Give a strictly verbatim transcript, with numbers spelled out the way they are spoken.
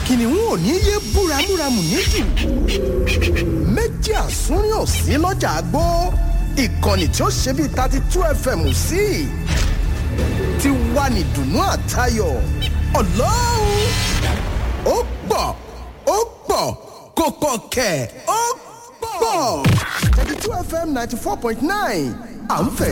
kìnìún ò ní yé búramúramù níjù, méjì àsúnrín ò sí lọ́jà àgbó, ìkànnì tí ó ṣe bíi thirty two fm sí ti wà ní dùnú àtayọ̀ ọlọ́run ó pọ̀ ó pọ̀ kò pọ̀ kẹ̀ ó pọ̀ thirty two fm ninety four point nine à ń fẹ́